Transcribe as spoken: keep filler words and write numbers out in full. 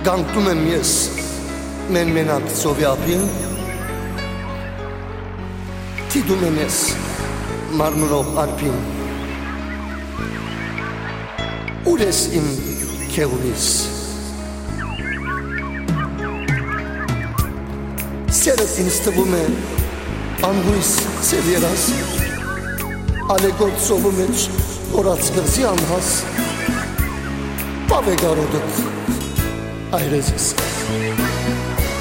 Գանկում եմ ես մեն մենակ ծովի ափին, թիդում եմ ես մարմրող արփին, ուր ես իմ քեղուրիս, սերդ ինձ թվում է անհույս սև երաս, ալեգոտ ծովու մեջ հորած կղզի անհաս, Pave garodot, ayrezis.